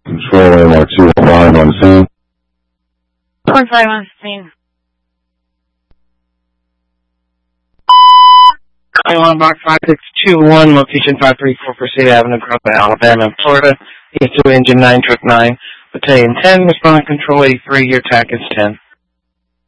Control AMR 205 on scene. 1-5 on scene. Iowa Box 5621, location 534 Pursuit Avenue, Crump, Alabama, Florida. ES2 engine 9 truck 9, battalion 10, responding control 83, your TAC is 10.